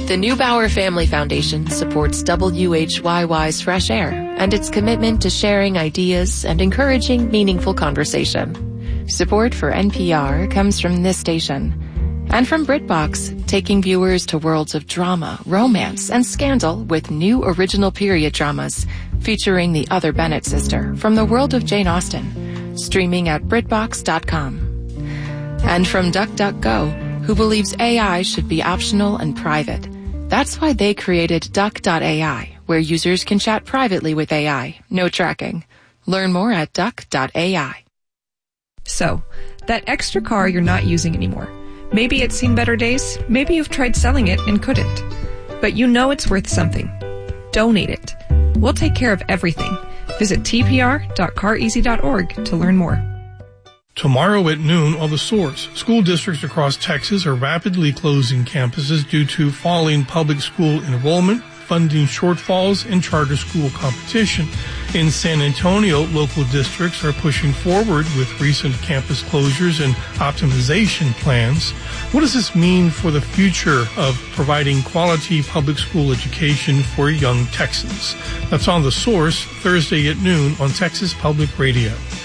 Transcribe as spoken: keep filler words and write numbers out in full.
The Neubauer Family Foundation supports W H Y Y's Fresh Air and its commitment to sharing ideas and encouraging meaningful conversation. Support for N P R comes from this station and from BritBox, taking viewers to worlds of drama, romance, and scandal with new original period dramas featuring the other Bennett sister from the world of Jane Austen, streaming at BritBox dot com. And from DuckDuckGo, who believes A I should be optional and private. That's why they created Duck dot A I, where users can chat privately with A I, no tracking. Learn more at Duck dot A I. So, that extra car you're not using anymore. Maybe it's seen better days, maybe you've tried selling it and couldn't. But you know it's worth something. Donate it. We'll take care of everything. Visit T P R dot car easy dot org to learn more. Tomorrow at noon on The Source, school districts across Texas are rapidly closing campuses due to falling public school enrollment, funding shortfalls, and charter school competition. In San Antonio, local districts are pushing forward with recent campus closures and optimization plans. What does this mean for the future of providing quality public school education for young Texans? That's on The Source, Thursday at noon on Texas Public Radio.